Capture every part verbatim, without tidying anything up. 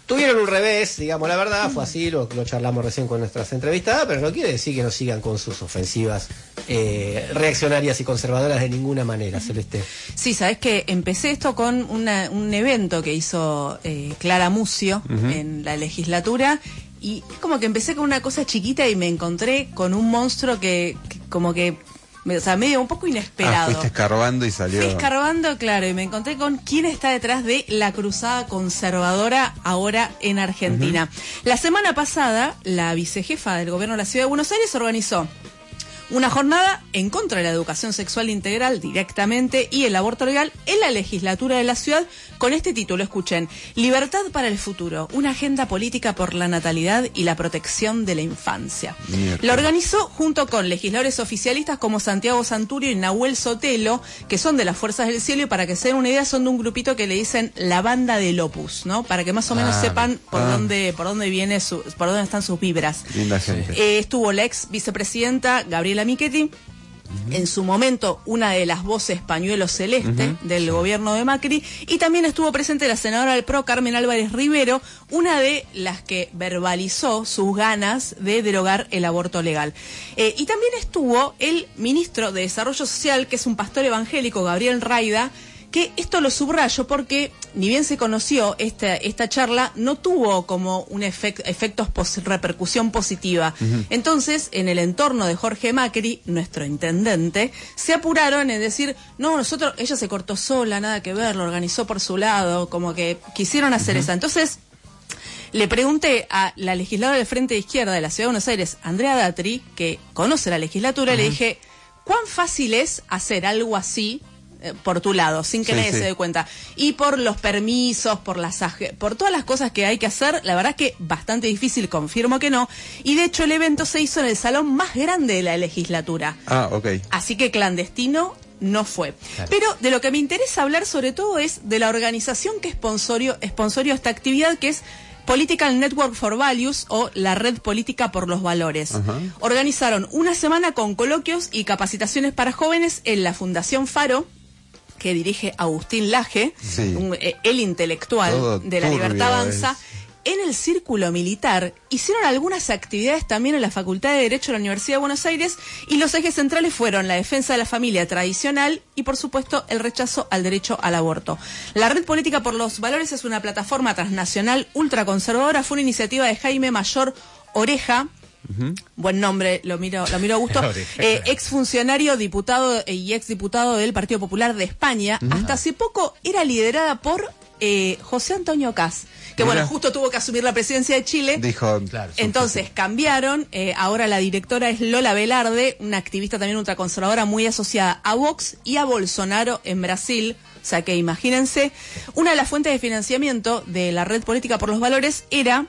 tuvieron un revés, digamos la verdad, fue así, lo, lo charlamos recién con nuestras entrevistadas, pero no quiere decir que no sigan con sus ofensivas eh, reaccionarias y conservadoras de ninguna manera, Celeste. Sí, sabes que empecé esto con una, un evento que hizo eh, Clara Mucio uh-huh. en la legislatura, y es como que empecé con una cosa chiquita y me encontré con un monstruo que, que como que... O sea, medio un poco inesperado. Ah, fuiste escarbando y salió. Fui escarbando, claro, y me encontré con quién está detrás de la cruzada conservadora ahora en Argentina. Uh-huh. La semana pasada, la vicejefa del gobierno de la Ciudad de Buenos Aires organizó una jornada en contra de la educación sexual integral directamente y el aborto legal en la legislatura de la ciudad con este título, escuchen: Libertad para el futuro, una agenda política por la natalidad y la protección de la infancia. Mierda. La organizó junto con legisladores oficialistas como Santiago Santurio y Nahuel Sotelo, que son de las Fuerzas del Cielo, y para que se den una idea son de un grupito que le dicen la banda del Opus, ¿no? Para que más o menos ah, sepan por ah. dónde por dónde viene su, por dónde están sus vibras. Linda gente. Eh, estuvo la ex vicepresidenta Gabriela Michetti, uh-huh. en su momento una de las voces pañuelo celeste uh-huh. del sí. gobierno de Macri, y también estuvo presente la senadora del P R O, Carmen Álvarez Rivero, una de las que verbalizó sus ganas de derogar el aborto legal. Eh, y también estuvo el ministro de Desarrollo Social, que es un pastor evangélico, Gabriel Rayda, que esto lo subrayo porque ni bien se conoció esta, esta charla, no tuvo como un efect, efectos pos, repercusión positiva. Uh-huh. Entonces, en el entorno de Jorge Macri, nuestro intendente, se apuraron en decir, no, nosotros, ella se cortó sola, nada que ver, lo organizó por su lado, como que quisieron hacer uh-huh. esa. Entonces, le pregunté a la legisladora del Frente de Izquierda de la Ciudad de Buenos Aires, Andrea Datri, que conoce la legislatura, uh-huh. le dije, ¿cuán fácil es hacer algo así por tu lado, sin que sí, nadie sí. se dé cuenta? Y por los permisos, por las por todas las cosas que hay que hacer, la verdad es que bastante difícil, confirmo que no. Y de hecho el evento se hizo en el salón más grande de la legislatura. Ah, ok. Así que clandestino no fue. Claro. Pero de lo que me interesa hablar sobre todo es de la organización que sponsorió, sponsorió esta actividad, que es Political Network for Values, o la Red Política por los Valores. Uh-huh. Organizaron una semana con coloquios y capacitaciones para jóvenes en la Fundación Faro, que dirige Agustín Laje, sí. un, eh, el intelectual Todo de La Libertad Avanza. Es. En el Círculo Militar hicieron algunas actividades también en la Facultad de Derecho de la Universidad de Buenos Aires, y los ejes centrales fueron la defensa de la familia tradicional y, por supuesto, el rechazo al derecho al aborto. La Red Política por los Valores es una plataforma transnacional ultraconservadora, fue una iniciativa de Jaime Mayor Oreja. Uh-huh. Buen nombre, lo miro, lo miro a gusto. Eh, exfuncionario, diputado y exdiputado del Partido Popular de España. Uh-huh. Hasta hace poco era liderada por eh, José Antonio Caz, que Mira. bueno, justo tuvo que asumir la presidencia de Chile. Dijo, claro, entonces cambiaron. Eh, ahora la directora es Lola Velarde, una activista también ultraconservadora muy asociada a Vox y a Bolsonaro en Brasil. O sea que imagínense, una de las fuentes de financiamiento de la Red Política por los Valores era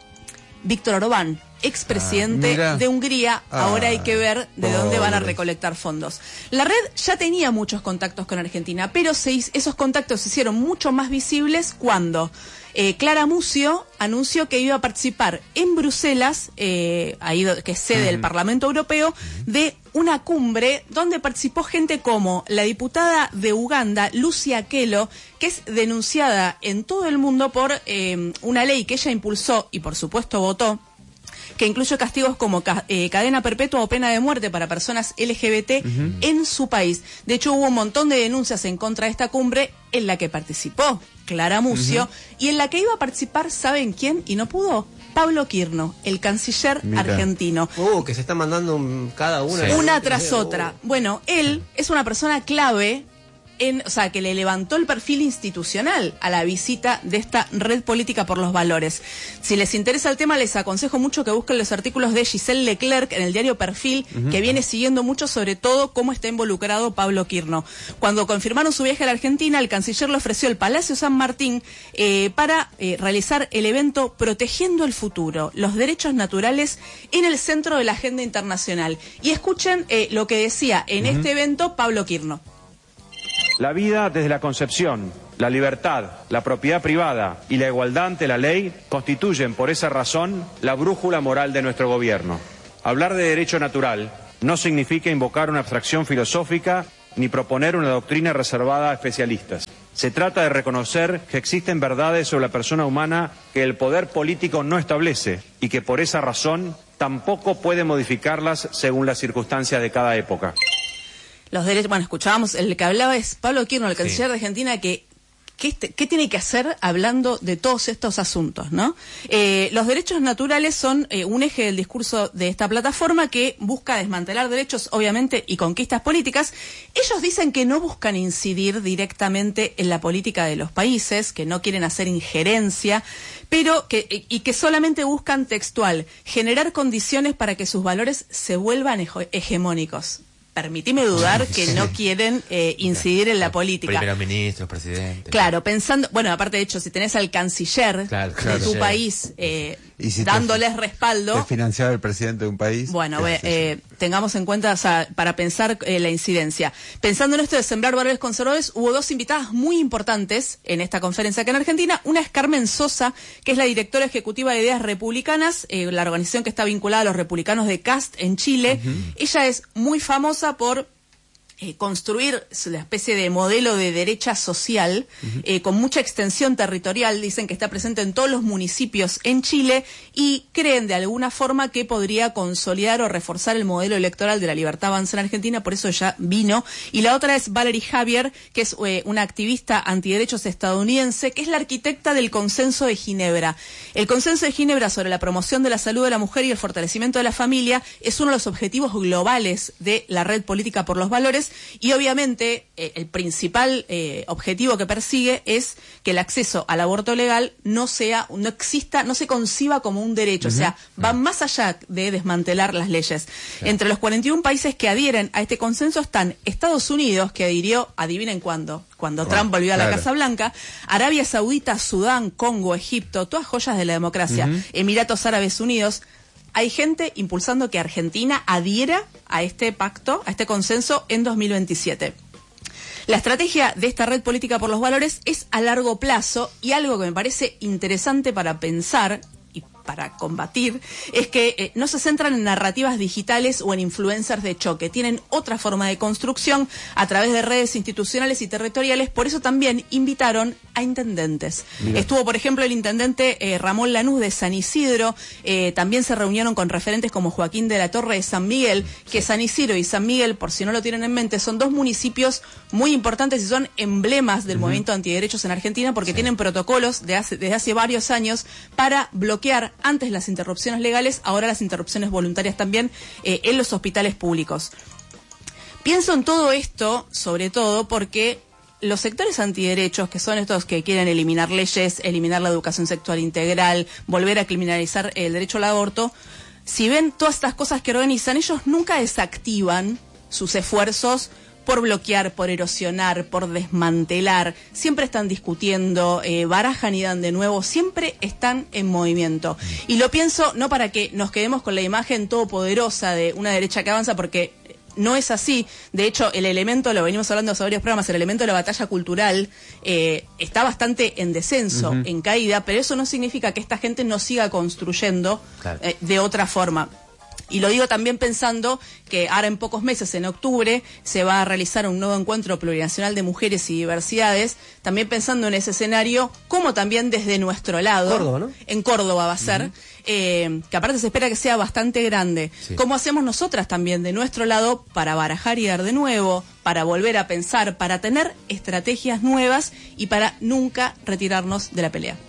Víctor Orbán, expresidente ah, de Hungría. Ah, ahora hay que ver de pobre. dónde van a recolectar fondos. La red ya tenía muchos contactos con Argentina, pero se, esos contactos se hicieron mucho más visibles cuando eh, Clara Mucio anunció que iba a participar en Bruselas, eh, ahí que es sede uh-huh. del Parlamento Europeo, de una cumbre donde participó gente como la diputada de Uganda, Lucy Akelo, que es denunciada en todo el mundo por eh, una ley que ella impulsó y por supuesto votó, que incluye castigos como ca eh, cadena perpetua o pena de muerte para personas L G B T uh-huh. en su país. De hecho, hubo un montón de denuncias en contra de esta cumbre en la que participó Clara Mucio uh-huh. y en la que iba a participar, ¿saben quién? Y no pudo. Pablo Kirno, el canciller Mira. argentino. Uh, que se está mandando un, cada una. Sí. Una tras otra. Bueno, él es una persona clave, en, o sea, que le levantó el perfil institucional a la visita de esta Red Política por los Valores. Si les interesa el tema, les aconsejo mucho que busquen los artículos de Giselle Leclerc en el diario Perfil, uh-huh. que viene siguiendo mucho, sobre todo, cómo está involucrado Pablo Kirno. Cuando confirmaron su viaje a la Argentina, el canciller le ofreció el Palacio San Martín eh, para eh, realizar el evento Protegiendo el Futuro, los derechos naturales en el centro de la agenda internacional. Y escuchen eh, lo que decía en uh-huh. este evento Pablo Kirno. La vida desde la concepción, la libertad, la propiedad privada y la igualdad ante la ley constituyen, por esa razón, la brújula moral de nuestro gobierno. Hablar de derecho natural no significa invocar una abstracción filosófica ni proponer una doctrina reservada a especialistas. Se trata de reconocer que existen verdades sobre la persona humana que el poder político no establece y que por esa razón tampoco puede modificarlas según las circunstancias de cada época. Los derechos, bueno, escuchábamos, el que hablaba es Pablo Kirchner, el canciller sí. de Argentina, que ¿Qué, ¿Qué tiene que hacer hablando de todos estos asuntos, no? Eh, los derechos naturales son eh, un eje del discurso de esta plataforma que busca desmantelar derechos, obviamente, y conquistas políticas. Ellos dicen que no buscan incidir directamente en la política de los países, que no quieren hacer injerencia, pero que y que solamente buscan textual generar condiciones para que sus valores se vuelvan hegemónicos. Permitime dudar que no quieren eh, incidir en la política. Primero ministro, presidente. Claro, pensando, bueno, aparte de hecho, si tenés al canciller claro, claro, de tu sí. país eh, ¿Y si dándoles te, respaldo. te financiaba el presidente de un país? Bueno, eh, tengamos en cuenta, o sea, para pensar eh, la incidencia. Pensando en esto de sembrar valores conservadores, hubo dos invitadas muy importantes en esta conferencia acá en Argentina. Una es Carmen Sosa, que es la directora ejecutiva de Ideas Republicanas, eh, la organización que está vinculada a los republicanos de C A S T en Chile. Uh-huh. Ella es muy famosa por Eh, construir la especie de modelo de derecha social uh-huh. eh, con mucha extensión territorial. Dicen que está presente en todos los municipios en Chile y creen de alguna forma que podría consolidar o reforzar el modelo electoral de la Libertad Avanza en Argentina, por eso ya vino. Y la otra es Valerie Javier, que es eh, una activista antiderechos estadounidense, que es la arquitecta del Consenso de Ginebra. El Consenso de Ginebra sobre la promoción de la salud de la mujer y el fortalecimiento de la familia es uno de los objetivos globales de la Red Política por los Valores. Y obviamente eh, el principal eh, objetivo que persigue es que el acceso al aborto legal no sea, no exista, no se conciba como un derecho, uh-huh. o sea, va uh-huh. más allá de desmantelar las leyes. Claro. Entre los cuarenta y un países que adhieren a este consenso están Estados Unidos, que adhirió, adivinen cuándo, cuando wow. Trump volvió a claro. la Casa Blanca, Arabia Saudita, Sudán, Congo, Egipto, todas joyas de la democracia, uh-huh. Emiratos Árabes Unidos. Hay gente impulsando que Argentina adhiera a este pacto, a este consenso en dos mil veintisiete. La estrategia de esta Red Política por los Valores es a largo plazo y algo que me parece interesante para pensar y para combatir es que eh, no se centran en narrativas digitales o en influencers de choque. Tienen otra forma de construcción a través de redes institucionales y territoriales. Por eso también invitaron a intendentes. Mira. Estuvo, por ejemplo, el intendente eh, Ramón Lanús de San Isidro. Eh, también se reunieron con referentes como Joaquín de la Torre de San Miguel, que San Isidro y San Miguel, por si no lo tienen en mente, son dos municipios muy importantes y son emblemas del uh-huh. movimiento antiderechos en Argentina porque sí. tienen protocolos de hace, desde hace varios años para bloquear antes las interrupciones legales, ahora las interrupciones voluntarias también eh, en los hospitales públicos. Pienso en todo esto, sobre todo porque los sectores antiderechos, que son estos que quieren eliminar leyes, eliminar la educación sexual integral, volver a criminalizar el derecho al aborto, si ven todas estas cosas que organizan, ellos nunca desactivan sus esfuerzos por bloquear, por erosionar, por desmantelar. Siempre están discutiendo, eh, barajan y dan de nuevo, siempre están en movimiento. Y lo pienso no para que nos quedemos con la imagen todopoderosa de una derecha que avanza, porque no es así. De hecho, el elemento, lo venimos hablando hace varios programas, el elemento de la batalla cultural eh, está bastante en descenso, uh-huh. en caída, pero eso no significa que esta gente no siga construyendo claro. eh, de otra forma. Y lo digo también pensando que ahora en pocos meses, en octubre, se va a realizar un nuevo encuentro plurinacional de mujeres y diversidades, también pensando en ese escenario, como también desde nuestro lado, Córdoba, ¿no? En Córdoba va a ser, uh-huh. eh, que aparte se espera que sea bastante grande. Sí. ¿Cómo hacemos nosotras también de nuestro lado para barajar y dar de nuevo, para volver a pensar, para tener estrategias nuevas y para nunca retirarnos de la pelea?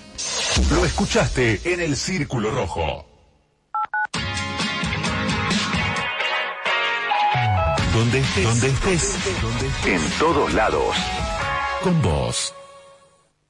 Lo escuchaste en el Círculo Rojo. Donde estés, donde estés, en todos lados. Con vos.